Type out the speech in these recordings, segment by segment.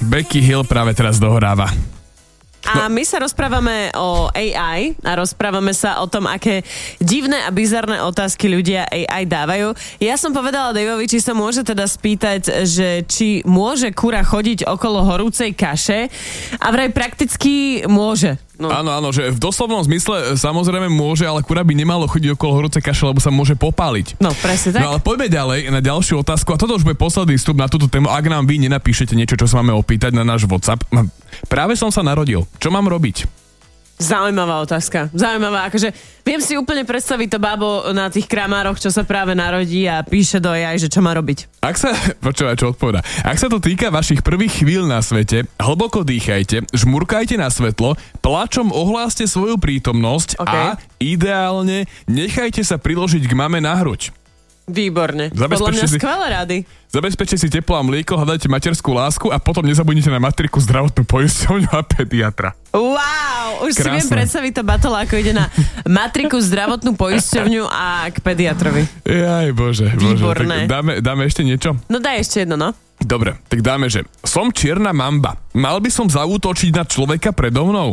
Becky Hill práve teraz dohráva. A my sa rozprávame o AI a rozprávame sa o tom, aké divné a bizarné otázky ľudia AI dávajú. Ja som povedala Daveovi, či sa môže teda spýtať, že či môže kura chodiť okolo horúcej kaše a vraj prakticky môže. No. Áno, že v doslovnom zmysle samozrejme môže, ale kura by nemalo chodiť okolo horúcej kaše, lebo sa môže popáliť. No, presne tak. No ale poďme ďalej na ďalšiu otázku a toto už bude posledný vstup na túto tému, ak nám vy nenapíšete niečo, čo sa máme opýtať na náš WhatsApp. Práve som sa narodil. Čo mám robiť? Zaujímavá otázka. Zaujímavá, akože viem si úplne predstaviť to bábo na tých kramároch, čo sa práve narodí a píše do AI, že čo má robiť. Počúvaj, čo odpoveda. Ak sa to týka vašich prvých chvíľ na svete, hlboko dýchajte, žmurkajte na svetlo, plačom ohláste svoju prítomnosť a ideálne nechajte sa priložiť k mame na hruď. Výborne. Podľa mňa skvelé rady. Zabezpečte si teplo a mlieko, hľadajte materskú lásku a potom nezabudnite na matriku, zdravotnú poisťovňu a pediatra. Wow, už Krásne. si viem predstaviť to batola, ako ide na matriku, zdravotnú poisťovňu a k pediatrovi. Jaj, bože. Výborné. Tak dáme ešte niečo? No daj ešte jedno, no. Dobre, tak dáme, že som čierna mamba. Mal by som zaútočiť na človeka predo mnou?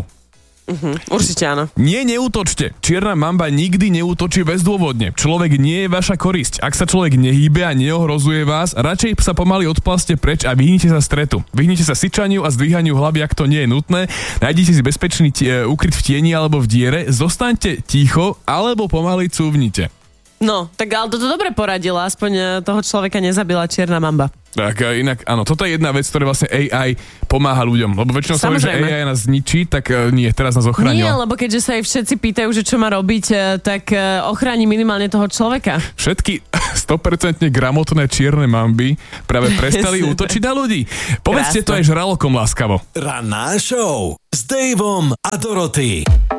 Určite áno. Nie, neútočte. Čierna mamba nikdy neútočí bezdôvodne. Človek nie je vaša korisť. Ak sa človek nehýbe a neohrozuje vás, radšej sa pomaly odplaste preč a vyhnite sa stretu. Vyhnite sa syčaniu a zdvíhaniu hlavy, ak to nie je nutné. Nájdite si bezpečný úkryt v tieni alebo v diere. Zostaňte ticho alebo pomaly cúvnite. No, tak ale toto dobre poradila, aspoň toho človeka nezabila čierna mamba. Tak inak, áno, toto je jedna vec, ktorá vlastne AI pomáha ľuďom. Lebo väčšinou sa hovorí, že AI nás zničí, tak nie, teraz nás ochránila. Nie, lebo keďže sa aj všetci pýtajú, že čo má robiť, tak ochráni minimálne toho človeka. Všetky 100% gramotné čierne mamby práve prestali útočiť na ľudí. Povedzte to aj žralokom láskavo. Ranná show s Daveom a Dorothy.